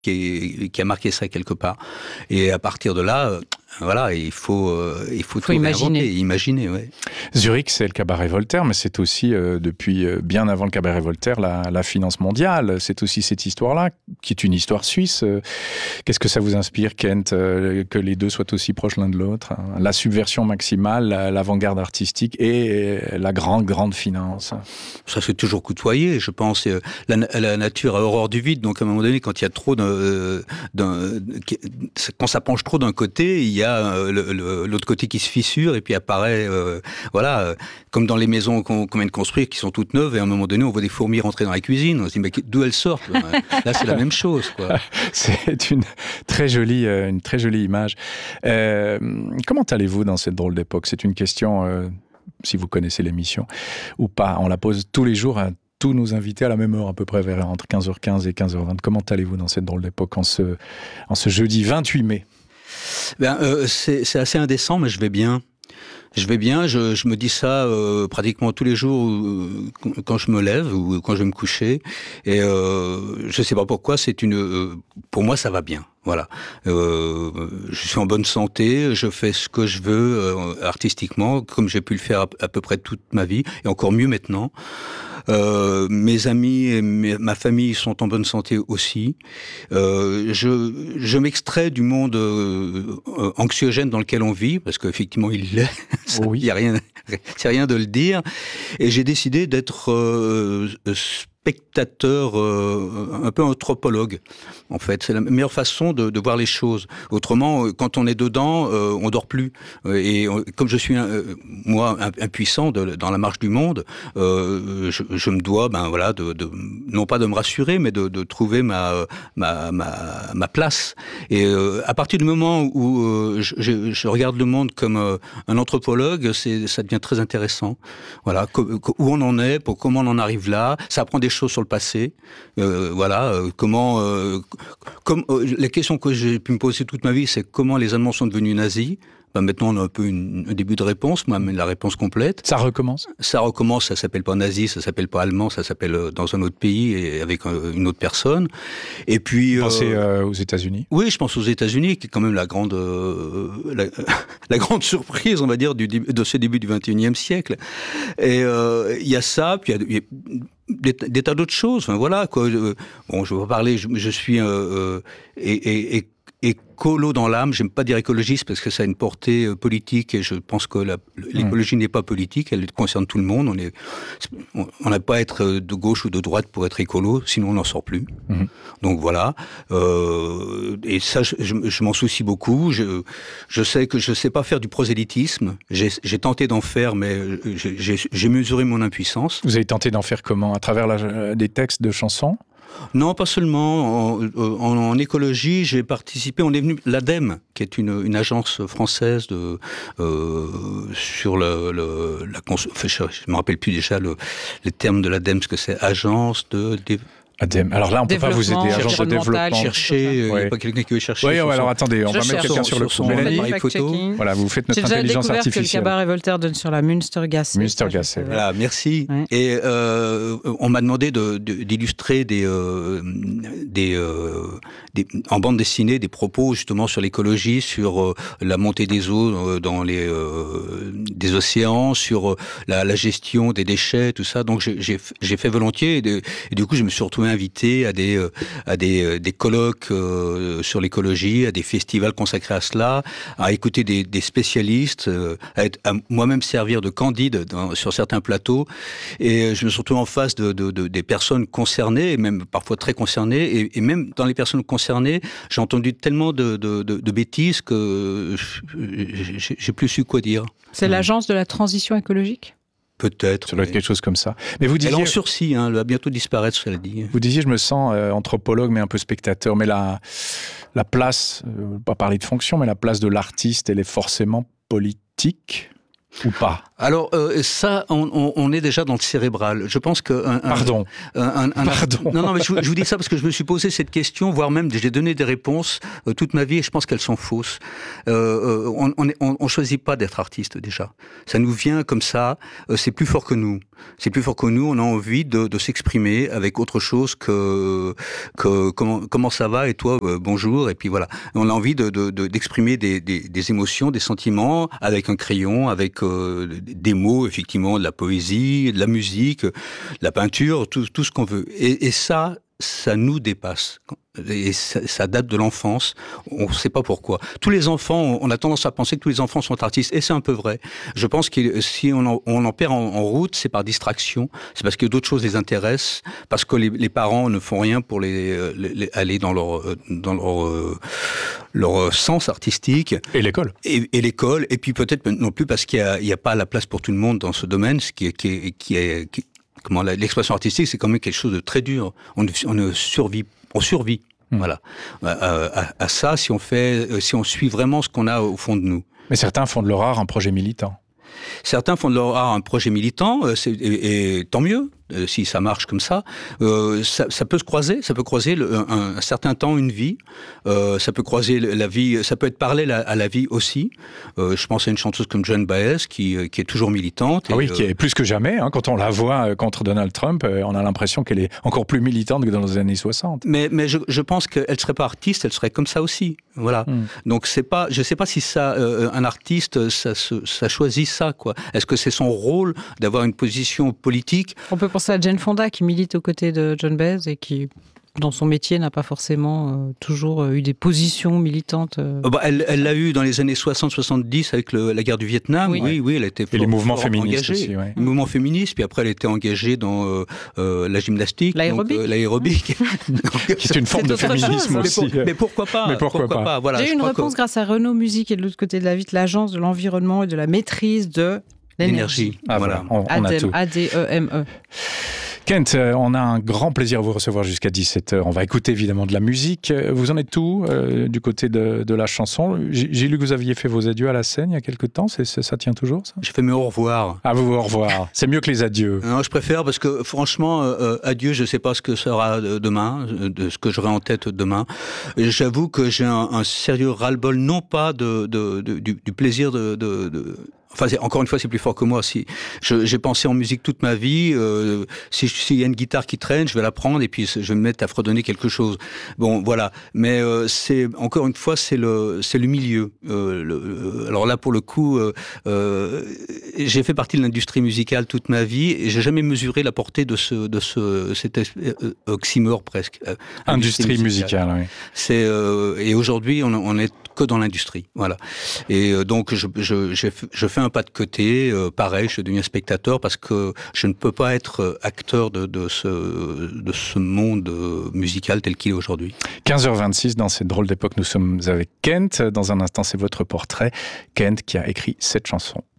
qui a marqué ça quelque part. Et à partir de là, voilà, il faut tout imaginer, ouais. Zurich, c'est le cabaret Voltaire, mais c'est aussi, depuis bien avant le cabaret Voltaire, la finance mondiale. C'est aussi cette histoire-là, qui est une histoire suisse. Qu'est-ce que ça vous inspire, Kent, que les deux soient aussi proches l'un de l'autre, hein? La subversion maximale, l'avant-garde artistique et la grande finance. Ça s'est toujours côtoyé, je pense. La nature a horreur du vide, donc à un moment donné, quand il y a trop quand ça penche trop d'un côté, il y a l'autre côté qui se fissure et puis apparaît, comme dans les maisons qu'on vient de construire, qui sont toutes neuves, et à un moment donné, on voit des fourmis rentrer dans la cuisine. On se dit, mais d'où elles sortent? Là, c'est la même chose, quoi. C'est une très jolie image. Comment allez-vous dans cette drôle d'époque? C'est une question, si vous connaissez l'émission ou pas. On la pose tous les jours à tous nos invités à la même heure, à peu près entre 15h15 et 15h20. Comment allez-vous dans cette drôle d'époque en ce jeudi 28 mai? C'est assez indécent, mais je vais bien. Je me dis ça pratiquement tous les jours quand je me lève ou quand je vais me coucher. Et je sais pas pourquoi, pour moi ça va bien. Voilà. Je suis en bonne santé, je fais ce que je veux artistiquement, comme j'ai pu le faire à peu près toute ma vie, et encore mieux maintenant. Mes amis et ma famille sont en bonne santé aussi. Je m'extrais du monde anxiogène dans lequel on vit, parce qu'effectivement il l'est. Oui. Il y a rien, c'est rien de le dire. Et j'ai décidé d'être spectateur, un peu anthropologue, en fait. C'est la meilleure façon de voir les choses. Autrement, quand on est dedans, on dort plus. Comme je suis, moi, impuissant dans la marche du monde, je me dois, non pas de me rassurer, mais de trouver ma place. Et à partir du moment où je regarde le monde comme un anthropologue, ça devient très intéressant. Voilà, où on en est, comment on en arrive là. Ça apprend des choses sur le passé, la question que j'ai pu me poser toute ma vie, c'est comment les Allemands sont devenus nazis. Maintenant, on a un peu un début de réponse, mais la réponse complète. Ça recommence, ça s'appelle pas nazi, ça s'appelle pas allemand, ça s'appelle dans un autre pays et avec une autre personne. Et puis... Vous pensez aux États-Unis? Oui, je pense aux États-Unis, qui est quand même la grande surprise, on va dire, de ce début du XXIe siècle. Et il y a ça, puis il y a des tas d'autres choses. Enfin, voilà, quoi. Bon, je vais pas parler, je suis écolo dans l'âme, j'aime pas dire écologiste parce que ça a une portée politique et je pense que l'écologie n'est pas politique, elle concerne tout le monde. On n'a pas à être de gauche ou de droite pour être écolo, sinon on n'en sort plus. Mmh. Donc voilà. Et ça, je m'en soucie beaucoup. Je sais que je sais pas faire du prosélytisme. J'ai tenté d'en faire, mais j'ai mesuré mon impuissance. Vous avez tenté d'en faire comment? À travers des textes de chansons? Non, pas seulement. En écologie, j'ai participé. On est venu l'ADEME, qui est une agence française sur je me rappelle plus déjà les termes de l'ADEME, parce que c'est agence de. ADEME. Alors là, on peut pas vous aider. Agence de développement. Chercher, il n'y a pas quelqu'un qui veut chercher. Oui, alors attendez, on va mettre quelqu'un sur le coup. Mélanie, photo. Voilà, vous faites notre intelligence artificielle. J'ai déjà découvert que le cabaret Voltaire donne sur la Münstergasse. Münstergasse. Voilà, merci. Ouais. Et on m'a demandé d'illustrer en bande dessinée des propos justement sur l'écologie, sur la montée des eaux dans des océans, sur la gestion des déchets, tout ça. Donc j'ai fait volontiers et du coup je me suis retrouvé invité à des colloques sur l'écologie, à des festivals consacrés à cela, à écouter des spécialistes, à moi-même servir de candide sur certains plateaux. Et je me suis retrouvé en face des personnes concernées, et même parfois très concernées. Et même dans les personnes concernées, j'ai entendu tellement de bêtises que j'ai plus su quoi dire. C'est l'agence de la transition écologique ? Peut-être. Ça doit être quelque chose comme ça. Mais vous disiez... Elle est en sursis, elle va bientôt disparaître, cela dit. Vous disiez, je me sens anthropologue, mais un peu spectateur. Mais la place, pas parler de fonction, mais la place de l'artiste, elle est forcément politique ou pas? Alors ça, on est déjà dans le cérébral. Je pense que Pardon. Non, mais je vous dis ça parce que je me suis posé cette question, voire même j'ai donné des réponses toute ma vie et je pense qu'elles sont fausses. On choisit pas d'être artiste déjà. Ça nous vient comme ça. C'est plus fort que nous. C'est plus fort que nous. On a envie de s'exprimer avec autre chose que comment ça va et toi bonjour et puis voilà. On a envie d'exprimer des émotions, des sentiments avec un crayon, avec des mots, effectivement, de la poésie, de la musique, de la peinture, tout ce qu'on veut. Et ça nous dépasse. Et ça date de l'enfance. On ne sait pas pourquoi. Tous les enfants, on a tendance à penser que tous les enfants sont artistes. Et c'est un peu vrai. Je pense que si on en perd en route, c'est par distraction. C'est parce que d'autres choses les intéressent. Parce que les parents ne font rien pour aller dans leur sens artistique. Et l'école. Et l'école. Et puis peut-être non plus parce qu'il n'y a pas la place pour tout le monde dans ce domaine, ce qui est l'expression artistique, c'est quand même quelque chose de très dur. On survit. Voilà. À ça, si on suit vraiment ce qu'on a au fond de nous. Mais certains font de leur art un projet militant. Certains font de leur art un projet militant, et tant mieux. Si ça marche comme ça, ça peut se croiser, ça peut croiser un certain temps, une vie, ça peut croiser la vie, ça peut être parallèle à la vie aussi. Je pense à une chanteuse comme Joan Baez qui est toujours militante. Ah oui, qui est plus que jamais. Hein, quand on la voit contre Donald Trump, on a l'impression qu'elle est encore plus militante que dans les années 60. Mais je pense qu'elle ne serait pas artiste, elle serait comme ça aussi. Voilà. Donc je ne sais pas si ça, un artiste, ça choisit ça, quoi. Est-ce que c'est son rôle d'avoir une position politique? On peut penser à Jane Fonda qui milite aux côtés de Joan Baez et qui, dans son métier, n'a pas forcément toujours eu des positions militantes. Elle l'a eu dans les années 60-70 avec la guerre du Vietnam. Oui, elle était et les mouvements féministes engagée. aussi. Ouais. Les mouvements féministes, puis après elle était engagée dans la gymnastique. L'aérobic. Qui est une forme de féminisme aussi. Mais pourquoi pas, Voilà, j'ai eu une réponse grâce à Renault Musique et de l'autre côté de la vitre, l'agence de l'environnement et de la maîtrise de l'énergie. Ah voilà, on a tout. ADEME. Kent, on a un grand plaisir à vous recevoir jusqu'à 17h. On va écouter évidemment de la musique. Vous en êtes où du côté de la chanson? J'ai lu que vous aviez fait vos adieux à la scène il y a quelque temps. Ça tient toujours, ça? J'ai fait mes au revoir. Ah, vous au revoir. C'est mieux que les adieux. Non, je préfère parce que franchement, adieu, je ne sais pas ce que sera demain, de ce que j'aurai en tête demain. Et j'avoue que j'ai un sérieux ras-le-bol, non pas du plaisir Enfin, encore une fois, c'est plus fort que moi. Si j'ai pensé en musique toute ma vie, s'il y a une guitare qui traîne, je vais la prendre et puis je vais me mettre à fredonner quelque chose. Bon, voilà. Mais c'est encore une fois, c'est le milieu. Alors là, pour le coup, j'ai fait partie de l'industrie musicale toute ma vie et j'ai jamais mesuré la portée de cet oxymore presque. Industrie musicale, oui. Et aujourd'hui, on est que dans l'industrie, voilà. Et donc je fais un pas de côté, pareil, je deviens spectateur parce que je ne peux pas être acteur de ce monde musical tel qu'il est aujourd'hui. 15h26, dans cette drôle d'époque, nous sommes avec Kent. Dans un instant, c'est votre portrait. Kent qui a écrit cette chanson.